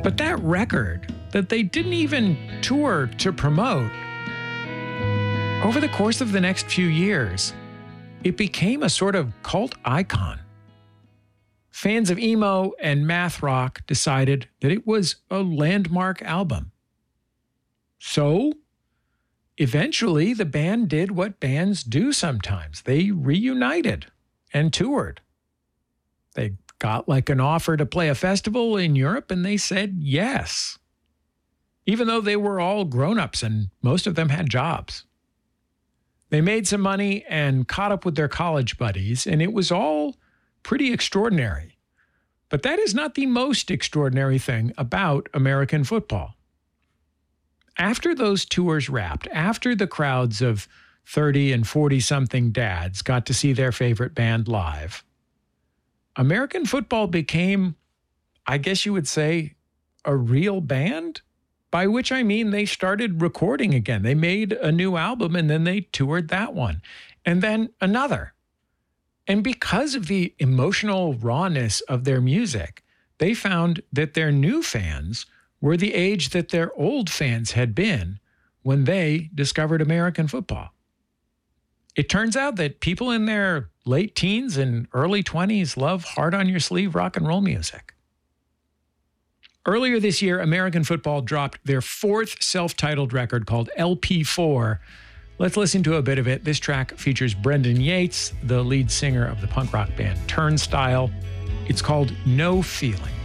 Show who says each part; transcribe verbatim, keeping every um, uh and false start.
Speaker 1: But that record that they didn't even tour to promote, over the course of the next few years, it became a sort of cult icon. Fans of emo and math rock decided that it was a landmark album. So, eventually, the band did what bands do sometimes. They reunited and toured. They got like an offer to play a festival in Europe, and they said yes, even though they were all grown-ups and most of them had jobs. They made some money and caught up with their college buddies, and it was all pretty extraordinary. But that is not the most extraordinary thing about American football. After those tours wrapped, after the crowds of thirty and forty-something dads got to see their favorite band live, American football became, I guess you would say, a real band, by which I mean they started recording again. They made a new album and then they toured that one, and then another. And because of the emotional rawness of their music, they found that their new fans were the age that their old fans had been when they discovered American football. It turns out that people in their late teens and early twenties love hard-on-your-sleeve rock and roll music. Earlier this year, American football dropped their fourth self-titled record called L P four. Let's listen to a bit of it. This track features Brendan Yates, the lead singer of the punk rock band Turnstile. It's called No Feeling.